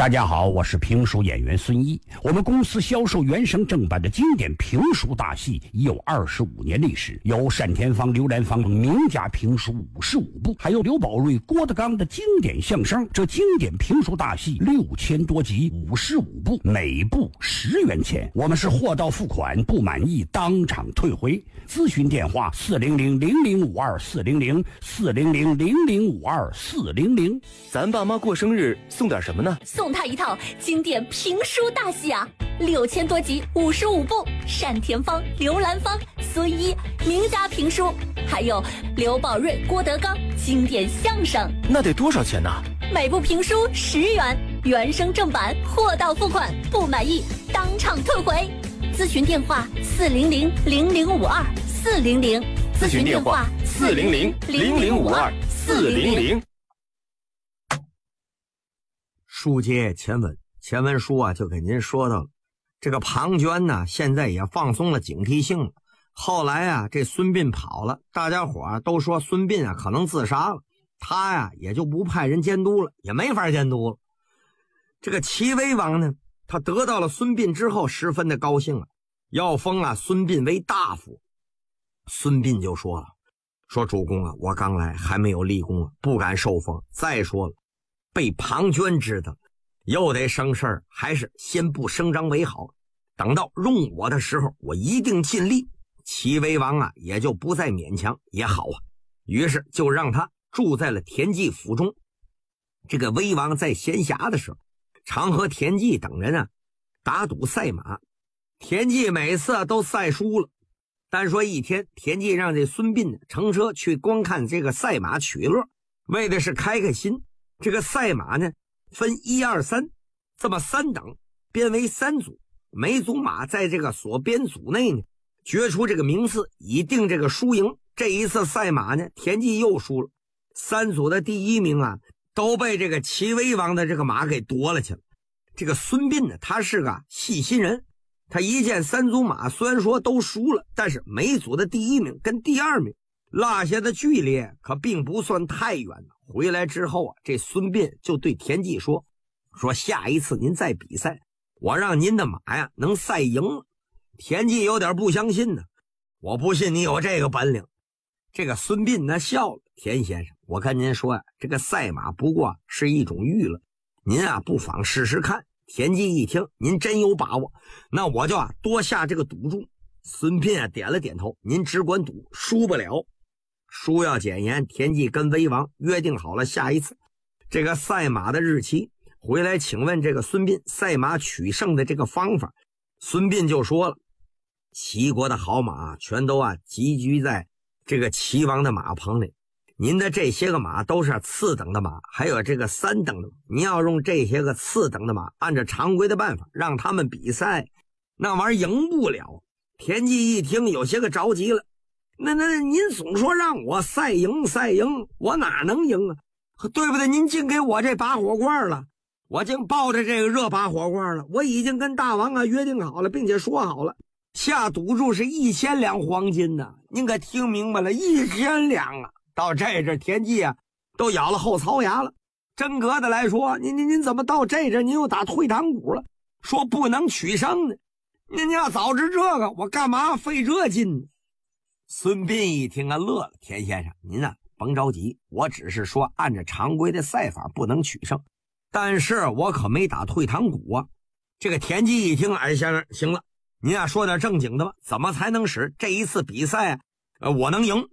大家好，我是评书演员孙一。我们公司销售原声正版的经典评书大戏已有25年历史，有单田芳、刘兰芳等名家评书55部，还有刘宝瑞、郭德纲的经典相声。这经典评书大戏6000多集，55部，每部10元钱。我们是货到付款，不满意当场退回。咨询电话400-0052-400，400-0052-400。 咱爸妈过生日送点什么呢？ 送他一套经典评书大戏啊，6000多集，55部，单田芳、刘兰芳、孙一名家评书，还有刘宝瑞、郭德纲经典相声。 那得多少钱呢？ 每部评书10元，原声正版，货到付款，不满意当场退回。咨询电话400-0052-400， 咨询电话400-0052-400。 书接前文，前文书啊就给您说到了，这个庞涓呢现在也放松了警惕性了。后来啊这孙膑跑了，大家伙啊都说孙膑啊可能自杀了，他呀也就不派人监督了，也没法监督了。这个齐威王呢，他得到了孙膑之后十分的高兴了，要封啊孙膑为大夫。孙膑就说了，说主公啊，我刚来还没有立功啊，不敢受封。再说了，被庞涓知道又得生事儿，还是先不声张为好。等到用我的时候，我一定尽力。齐威王啊也就不再勉强，也好啊，于是就让他住在了田忌府中。这个威王在闲暇的时候，常和田忌等人啊打赌赛马。田忌每次都赛输了，但说一天，田忌让这孙膑乘车去观看这个赛马取乐，为的是开开心。这个赛马呢分1、2、3这么3等，编为3组，每组马在这个所编组内呢决出这个名次，以定这个输赢。这一次赛马呢，田忌又输了，3组的第1名啊都被这个齐威王的这个马给夺了去了。这个孙膑呢，他是个细心人，他一见3组马虽然说都输了，但是每组的第1名跟第2名落下的距离可并不算太远。回来之后啊，这孙膑就对田忌说下一次您再比赛，我让您的马呀能赛赢了。田忌有点不相信呢，我不信你有这个本领。这个孙膑呢笑了，田先生，我跟您说呀，这个赛马不过是一种娱乐，您啊不妨试试看。田忌一听，您真有把握，那我就多下这个赌注。孙膑啊点了点头，您只管赌，输不了。输要检验，田忌跟威王约定好了下一次这个赛马的日期，回来请问这个孙膑赛马取胜的这个方法。孙膑就说了，齐国的好马全都集聚在这个齐王的马棚里，您的这些个马都是次等的马，还有这个3等的马，您要用这些个次等的马按照常规的办法让他们比赛，那玩意儿赢不了。田忌一听有些个着急了，那您总说让我赛赢，我哪能赢啊？对不对？您净给我这把火罐了，我净抱着这个热把火罐了。我已经跟大王约定好了，并且说好了，下赌注是1000两黄金呢。您可听明白了，1000两啊！到这田忌都咬了后槽牙了。真格的来说，您怎么到这您又打退堂鼓了，说不能取胜呢？您要早知这个，我干嘛费这劲呢？孙膑一听乐了，田先生，您甭着急，我只是说按照常规的赛法不能取胜，但是我可没打退堂鼓啊。这个田忌一听，哎，先生，行了，您说点正经的吧，怎么才能使这一次比赛我能赢？